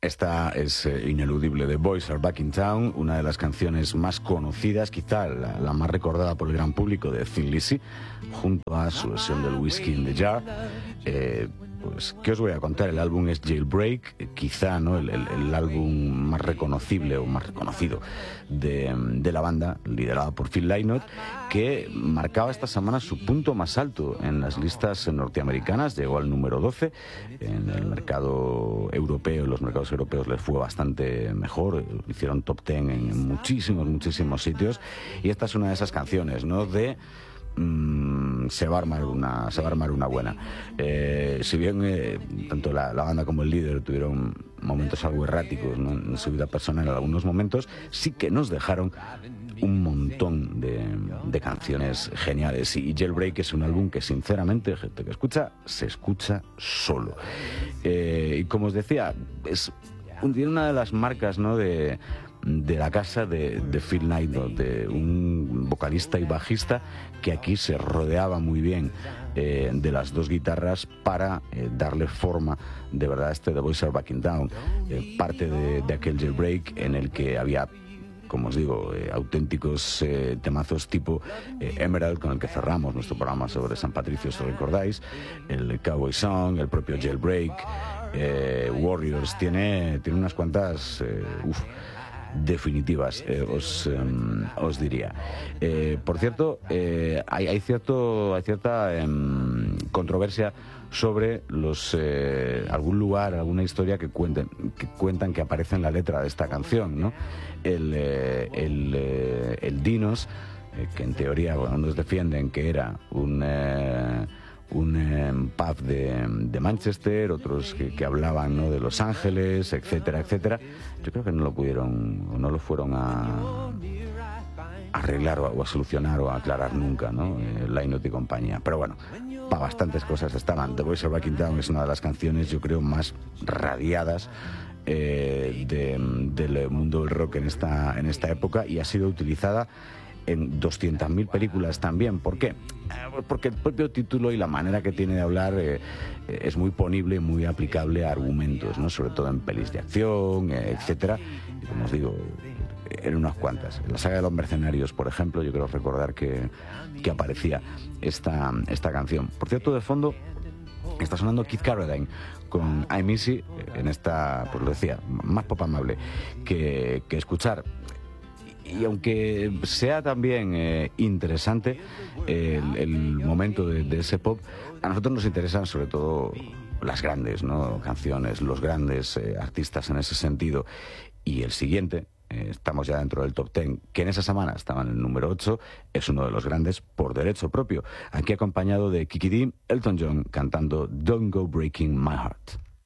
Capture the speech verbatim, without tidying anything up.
Esta es eh, ineludible, The Boys Are Back in Town, una de las canciones más conocidas, quizá la, la más recordada por el gran público de Thin Lizzy, junto a su versión del Whiskey in the Jar. Eh, pues, ¿qué os voy a contar? El álbum es Jailbreak, eh, quizá ¿no? el, el, el álbum más reconocible o más reconocido de, de la banda, liderada por Phil Lynott, que marcaba esta semana su punto más alto en las listas norteamericanas. Llegó al número doce. En el mercado europeo, en los mercados europeos les fue bastante mejor, hicieron top ten en muchísimos, muchísimos sitios, y esta es una de esas canciones, ¿no? De Mm, se va a armar una se va a armar una buena. Eh, si bien eh, tanto la, la banda como el líder tuvieron momentos algo erráticos, ¿no? En su vida personal en algunos momentos, sí que nos dejaron un montón de, de canciones geniales, y Jailbreak es un álbum que sinceramente, gente que escucha, se escucha solo. Eh, y como os decía, es un, tiene una de las marcas, ¿no? de de la casa de, de Phil Lynott, de un vocalista y bajista que aquí se rodeaba muy bien eh, de las dos guitarras para eh, darle forma de verdad a este The Boys Are Back in Town, eh, parte de, de aquel Jailbreak en el que había, como os digo, eh, auténticos eh, temazos tipo eh, Emerald, con el que cerramos nuestro programa sobre San Patricio, si recordáis, el Cowboy Song, el propio Jailbreak, eh, Warriors, tiene, tiene unas cuantas eh, uf, definitivas, eh, os, eh, os diría. Eh, por cierto, eh, hay, hay, cierto, hay cierta eh, controversia sobre los eh, algún lugar, alguna historia que cuenten, que cuentan que aparece en la letra de esta canción, ¿no? El, eh, el, eh, el Dinos, eh, que en teoría, bueno, nos defienden que era un... Eh, un eh, pub de, de Manchester, otros que, que hablaban, ¿no? de Los Ángeles, etcétera, etcétera. Yo creo que no lo pudieron, o no lo fueron a, a arreglar o a, o a solucionar o a aclarar nunca, ¿no? Eh, Lynott y compañía. Pero bueno, para bastantes cosas estaban. The Boys Are Back in Town es una de las canciones, yo creo, más radiadas eh, de, del mundo del rock en esta, en esta época, y ha sido utilizada en doscientas mil películas también. ¿Por qué? Porque el propio título y la manera que tiene de hablar eh, es muy ponible y muy aplicable a argumentos, ¿no? Sobre todo en pelis de acción, eh, etcétera. Y como os digo, en unas cuantas. En la saga de los mercenarios, por ejemplo, yo creo recordar que, que aparecía esta, esta canción. Por cierto, de fondo está sonando Keith Carradine con I'm Easy, en esta, pues lo decía, más pop amable que, que escuchar. Y aunque sea también eh, interesante eh, el, el momento de, de ese pop, a nosotros nos interesan sobre todo las grandes, ¿no? canciones, los grandes eh, artistas en ese sentido. Y el siguiente, eh, estamos ya dentro del top ten, que en esa semana estaba en el número ocho, es uno de los grandes por derecho propio. Aquí acompañado de Kiki Dee, Elton John cantando Don't Go Breaking My Heart.